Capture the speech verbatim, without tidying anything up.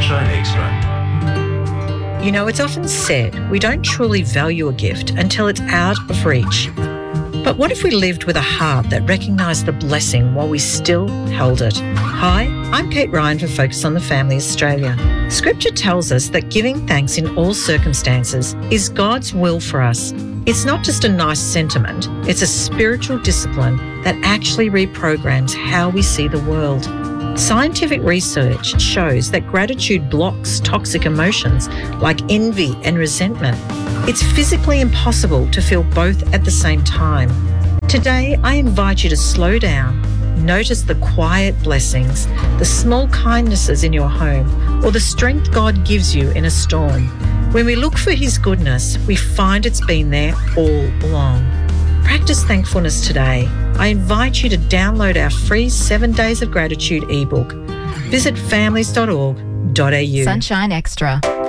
Sunshine Extra. You know, it's often said we don't truly value a gift until it's out of reach. But what if we lived with a heart that recognised the blessing while we still held it? Hi, I'm Kate Ryan for Focus on the Family Australia. Scripture tells us that giving thanks in all circumstances is God's will for us. It's not just a nice sentiment, it's a spiritual discipline that actually reprograms how we see the world. Scientific research shows that gratitude blocks toxic emotions like envy and resentment. It's physically impossible to feel both at the same time. Today, I invite you to slow down, notice the quiet blessings, the small kindnesses in your home, or the strength God gives you in a storm. When we look for His goodness, we find it's been there all along. Practice thankfulness today. I invite you to download our free seven Days of Gratitude ebook. Visit families dot org dot a u. Sunshine Extra.